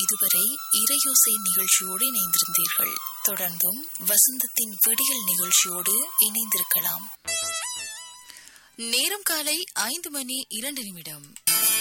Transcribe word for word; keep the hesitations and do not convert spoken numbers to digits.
இதுவரை இறையோசை நிகழ்ச்சியோடு இணைந்திருந்தீர்கள். தொடர்ந்தும் வசந்தத்தின் விடியல் நிகழ்ச்சியோடு இணைந்திருக்கலாம். நேரம் காலை ஐந்து மணி இரண்டு நிமிடம்.